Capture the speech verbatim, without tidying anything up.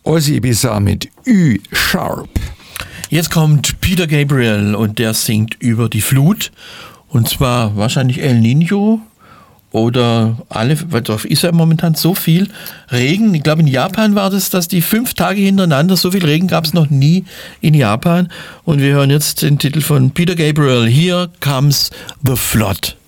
Ozzy Bizarre mit Ü-Sharp. Jetzt kommt Peter Gabriel und der singt über die Flut. Und zwar wahrscheinlich El Niño oder alle, weil da ist ja momentan so viel Regen. Ich glaube, in Japan war das, dass die fünf Tage hintereinander, so viel Regen gab es noch nie in Japan. Und wir hören jetzt den Titel von Peter Gabriel. Here Comes the Flood.